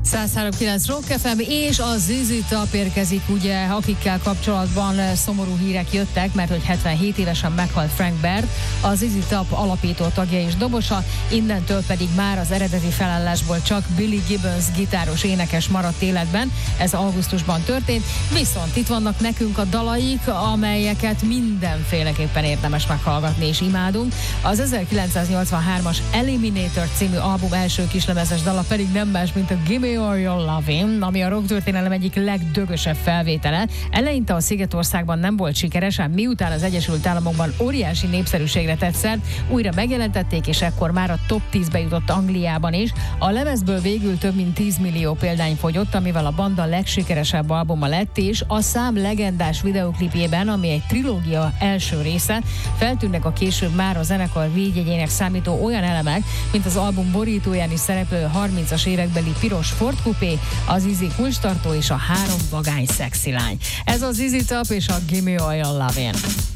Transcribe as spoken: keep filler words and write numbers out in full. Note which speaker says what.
Speaker 1: száz három kilenc Rock ef em, és a zé zé Top érkezik, ugye, akikkel kapcsolatban szomorú hírek jöttek, mert hogy hetvenhét évesen meghalt Frank Baird, a zé zé Top alapító tagja és dobosa, innentől pedig már az eredeti felállásból csak Billy Gibbons gitáros énekes maradt életben, ez augusztusban történt, viszont itt vannak nekünk a dalaik, amelyeket mindenféleképpen érdemes meghallgatni és imádunk. Az ezerkilencszáznyolcvanhármas Eliminator című album első kislemezes dala pedig nem más, mint a Gimme All Your Lovin', ami a rock történelem egyik legdögösebb felvétele. Eleinte a Szigetországban nem volt sikeres, ám miután az Egyesült Államokban óriási népszerűségre tett szert, újra megjelentették, és ekkor már a top tízbe jutott Angliában is. A lemezből végül több mint tíz millió példány fogyott, amivel a banda legsikeresebb albuma lett, és a szám legendás videoklipjében, ami egy trilógia első része, feltűnnek a később már a zenekar védjegyének számító olyan elemek, mint az album borítóján is szereplő harmincas évekbeli piros Ford Coupé, az Izzy kulcstartó és a három vagány szexi lány. Ez az zé zé Top és a Gimme All Your Lovin'.